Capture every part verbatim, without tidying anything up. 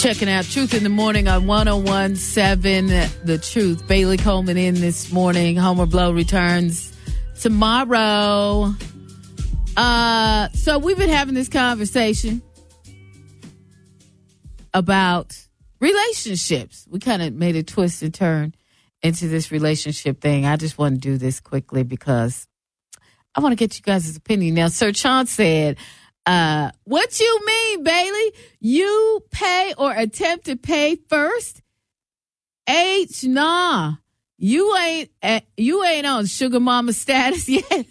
Checking out Truth in the Morning on one oh one point seven The Truth. Bailey Coleman in this morning. Homer Blow returns tomorrow. Uh, so we've been having this conversation about relationships. We kind of made a twist and turn into this relationship thing. I just want to do this quickly because I want to get you guys' opinion. Now, Sir Sean said, uh, what you mean, Bailey? You pay or attempt to pay first? H, nah. You ain't, uh, you ain't on sugar mama status yet.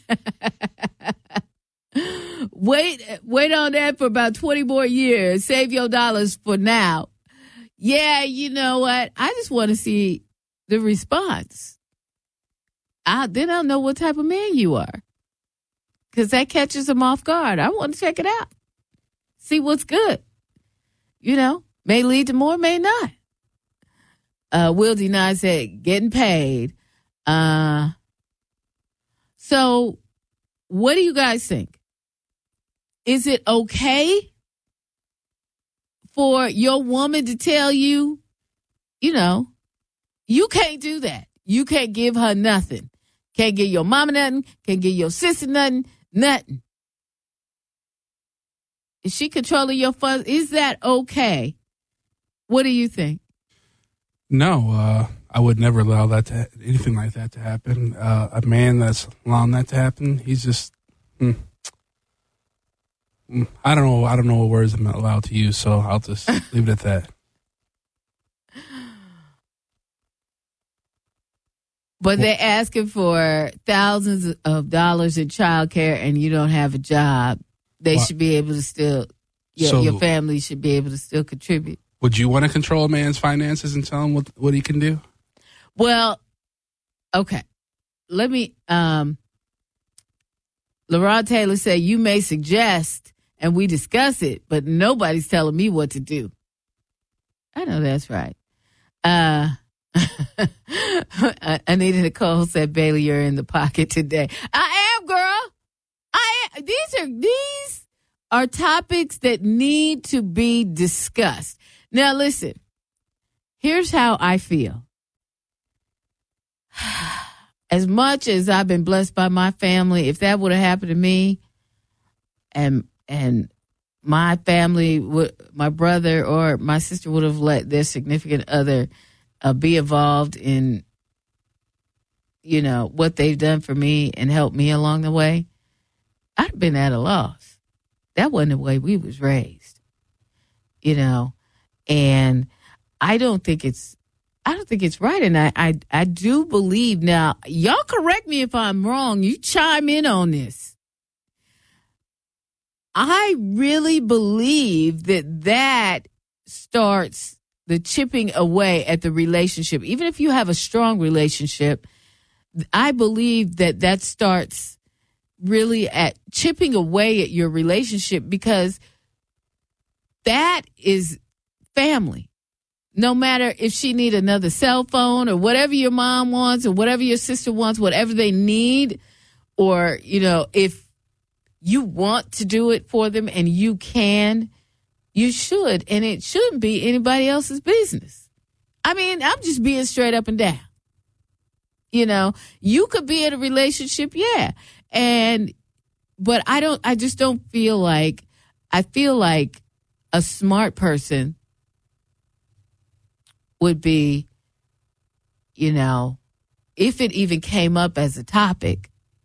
Wait, wait on that for about twenty more years. Save your dollars for now. Yeah, you know what? I just want to see the response. I, then I'll know what type of man you are. Because that catches them off guard. I want to check it out. See what's good. You know, may lead to more, may not. Uh, Will deny said, getting paid. Uh, so, what do you guys think? Is it okay for your woman to tell you, you know, you can't do that. You can't give her nothing. Can't give your mama nothing. Can't give your sister nothing. Nothing. Is she controlling your funds? Is that okay? What do you think? No, uh, I would never allow that to anything like that to happen. Uh, a man that's allowing that to happen, he's just. Mm, mm, I don't know. I don't know what words I'm allowed to use, so I'll just leave it at that. But they're asking for thousands of dollars in child care and you don't have a job. They well, should be able to still, your, so your family should be able to still contribute. Would you want to control a man's finances and tell him what, what he can do? Well, okay. Let me, um, LaRon Taylor said, you may suggest and we discuss it, but nobody's telling me what to do. I know that's right. Uh, Anita Nicole said, Bailey, you're in the pocket today. I am, girl. I am. These are these are topics that need to be discussed. Now, listen. Here's how I feel. As much as I've been blessed by my family, if that would have happened to me, and and my family would, my brother or my sister would have let their significant other Uh, be involved in, you know, what they've done for me and helped me along the way, I'd have been at a loss. That wasn't the way we was raised, you know, and I don't think it's, I don't think it's right. And I, I, I do believe now, y'all correct me if I'm wrong. You chime in on this. I really believe that that starts the chipping away at the relationship. Even if you have a strong relationship, I believe that that starts really at chipping away at your relationship because that is family. No matter if she need another cell phone or whatever your mom wants or whatever your sister wants, whatever they need, or, you know, if you want to do it for them and you can, you should, and it shouldn't be anybody else's business. I mean, I'm just being straight up and down. You know, you could be in a relationship, yeah. And, but I don't, I just don't feel like, I feel like a smart person would be, you know, if it even came up as a topic,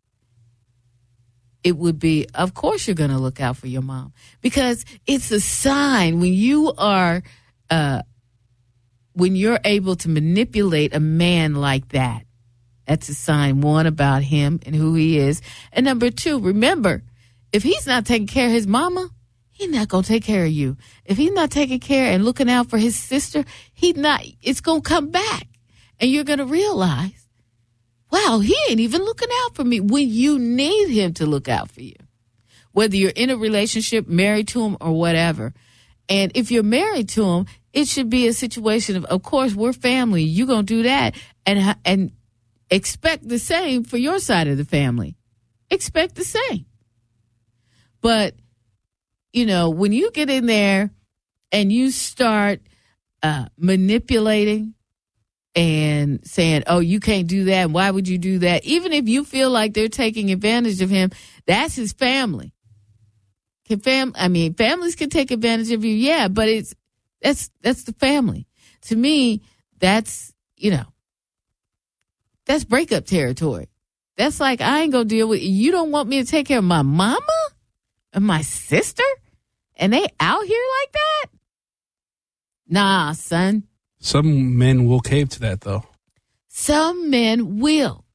it would be, of course, you're going to look out for your mom because it's a sign when you are, uh, when you're able to manipulate a man like that. That's a sign, one, about him and who he is. And number two, remember, if he's not taking care of his mama, he's not going to take care of you. If he's not taking care and looking out for his sister, he's not, it's going to come back. And you're going to realize, wow, he ain't even looking out for me when you need him to look out for you. Whether you're in a relationship, married to him or whatever. And if you're married to him, it should be a situation of, of course, we're family. You're going to do that and, and expect the same for your side of the family. Expect the same. But, you know, when you get in there and you start uh, manipulating and saying, oh, you can't do that. Why would you do that? Even if you feel like they're taking advantage of him, that's his family. Can fam? I mean, families can take advantage of you, yeah, but it's that's that's the family. To me, that's, you know, that's breakup territory. That's like, I ain't gonna deal with you. You don't want me to take care of my mama and my sister, and they out here like that? Nah, son. Some men will cave to that, though. Some men will.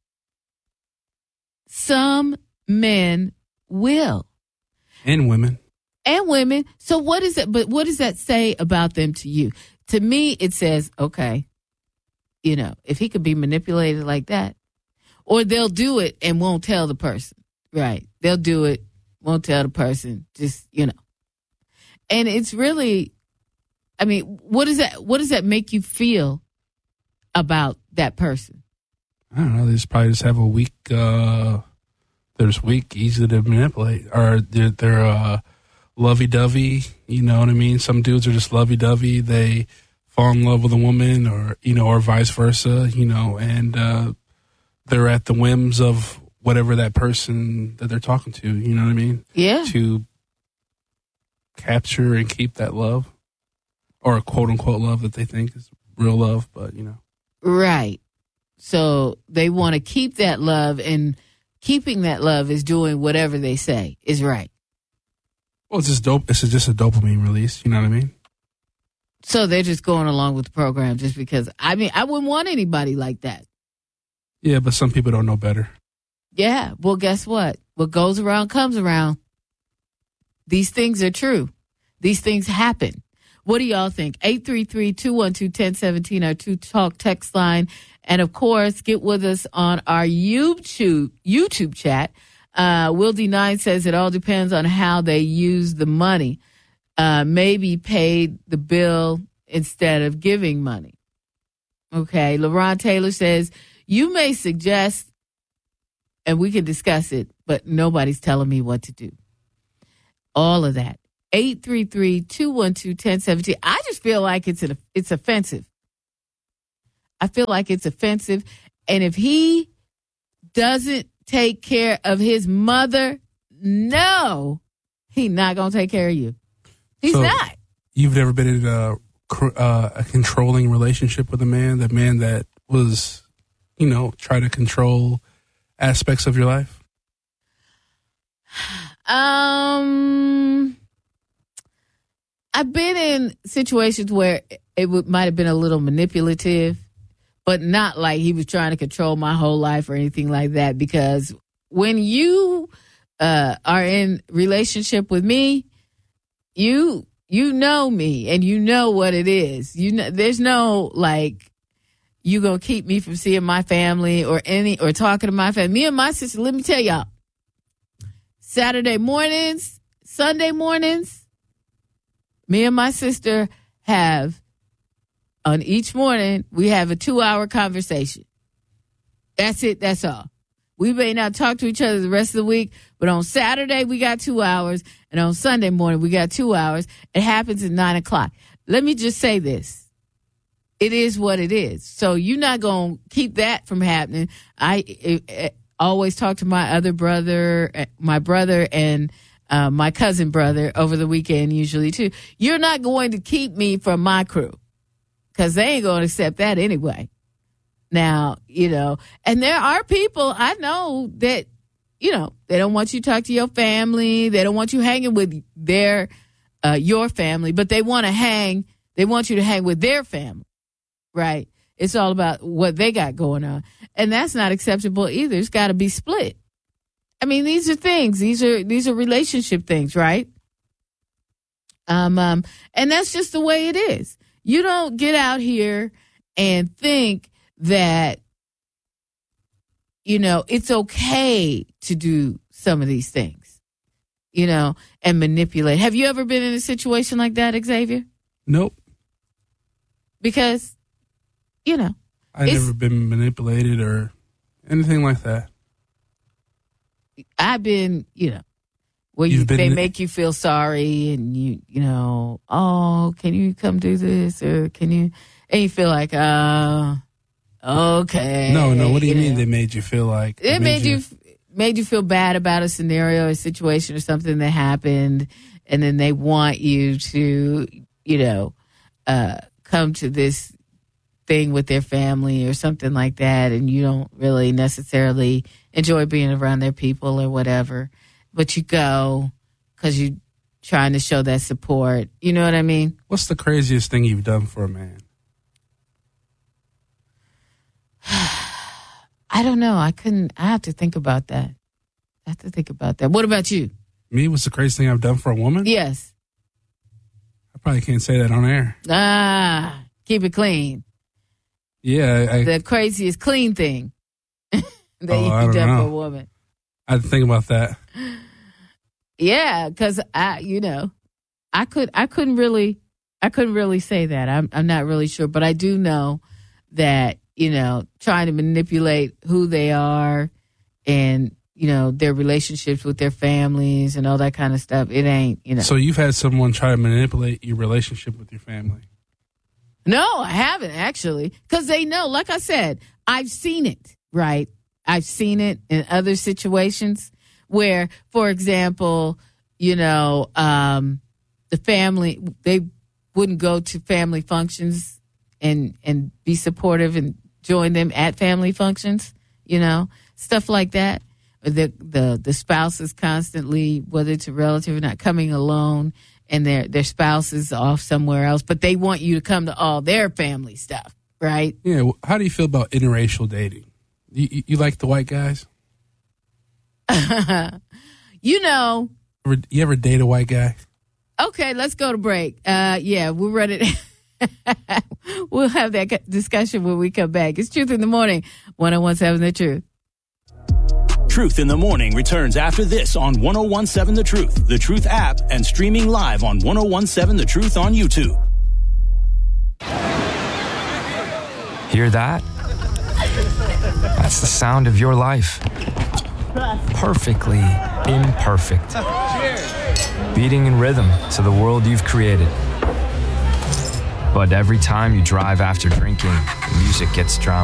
Some men will. And women. And women. So what is it? But what does that say about them to you? To me, it says, okay, you know, if he could be manipulated like that, or they'll do it and won't tell the person, right? They'll do it, won't tell the person, just, you know. And it's really, I mean, what does that, what does that make you feel about that person? I don't know. They just probably just have a weak, uh, they're just weak, easy to manipulate, or they're, they're uh, lovey-dovey, you know what I mean? Some dudes are just lovey-dovey. They fall in love with a woman, or, you know, or vice versa, you know, and uh, they're at the whims of whatever that person that they're talking to, you know what I mean? Yeah. To capture and keep that love, or a quote-unquote love that they think is real love, but, you know. Right. So they want to keep that love, and keeping that love is doing whatever they say is right. Well, it's just dope. It's just a dopamine release. You know what I mean? So they're just going along with the program just because. I mean, I wouldn't want anybody like that. Yeah, but some people don't know better. Yeah. Well, guess what? What goes around comes around. These things are true. These things happen. What do y'all think? eight three three, two one two, one oh one seven, our two talk text line. And, of course, get with us on our YouTube YouTube chat. Uh, Will D nine says it all depends on how they use the money. Uh, maybe paid the bill instead of giving money. Okay. LaRon Taylor says, you may suggest, and we can discuss it, but nobody's telling me what to do. All of that. eight three three, two one two, one oh one seven. I just feel like it's an, it's offensive. I feel like it's offensive. And if he doesn't take care of his mother, no, he's not going to take care of you. He's so not. You've never been in a, uh, a controlling relationship with a man, the man that was, you know, try to control aspects of your life? Um, I've been in situations where it would, might have been a little manipulative, but not like he was trying to control my whole life or anything like that. Because when you uh, are in relationship with me, you you know me and you know what it is. You know, there's no like you gonna keep me from seeing my family or any or talking to my family. Me and my sister. Let me tell y'all. Saturday mornings, Sunday mornings, me and my sister have. On each morning, we have a two-hour conversation. That's it. That's all. We may not talk to each other the rest of the week, but on Saturday, we got two hours, and on Sunday morning, we got two hours. It happens at nine o'clock. Let me just say this. It is what it is. So you're not going to keep that from happening. I it, it, always talk to my other brother, my brother, and uh, my cousin brother over the weekend usually, too. You're not going to keep me from my crew. Because they ain't going to accept that anyway. Now, you know, and there are people I know that, you know, they don't want you to talk to your family. They don't want you hanging with their, uh, your family, but they want to hang, they want you to hang with their family, right? It's all about what they got going on. And that's not acceptable either. It's got to be split. I mean, these are things, these are, these are relationship things, right? Um, um, and that's just the way it is. You don't get out here and think that, you know, it's okay to do some of these things, you know, and manipulate. Have you ever been in a situation like that, Xavier? Nope. Because, you know. I've never been manipulated or anything like that. I've been, you know, where you, You've been they in- make you feel sorry and you, you know, oh, can you come do this or can you, and you feel like, uh, okay. No, no. What do you, you mean know? they made you feel like? It made, made you, you made you feel bad about a scenario, a situation, or something that happened, and then they want you to, you know, uh, come to this thing with their family or something like that, and you don't really necessarily enjoy being around their people or whatever, but you go because you're trying to show that support. You know what I mean? What's the craziest thing you've done for a man? I don't know. I couldn't. I have to think about that. I have to think about that. What about you? Me? What's the craziest thing I've done for a woman? Yes. I probably can't say that on air. Ah, keep it clean. Yeah. I, the craziest clean thing that oh, you've done know. for a woman. I had to think about that. Yeah, because I, you know, I could, I couldn't really, I couldn't really say that. I'm, I'm not really sure, but I do know that, you know, trying to manipulate who they are and, you know, their relationships with their families and all that kind of stuff. It ain't, you know. So you've had someone try to manipulate your relationship with your family? No, I haven't actually, because they know, like I said, I've seen it, right? I've seen it in other situations where, for example, you know, um, the family, they wouldn't go to family functions and, and be supportive and join them at family functions, you know, stuff like that. The, the, the spouse is constantly, whether it's a relative or not, coming alone, and their, their spouse is off somewhere else, but they want you to come to all their family stuff, right? Yeah. Well, how do you feel about interracial dating? You, you, you like the white guys? You know. Ever, you ever date a white guy? Okay, let's go to break. Uh, yeah, we're running. We'll have that discussion when we come back. It's Truth in the Morning, one oh one seven The Truth. Truth in the Morning returns after this on one oh one seven The Truth, The Truth app, and streaming live on one oh one seven The Truth on YouTube. Hear that? That's the sound of your life. Perfectly imperfect. Beating in rhythm to the world you've created. But every time you drive after drinking, the music gets drowned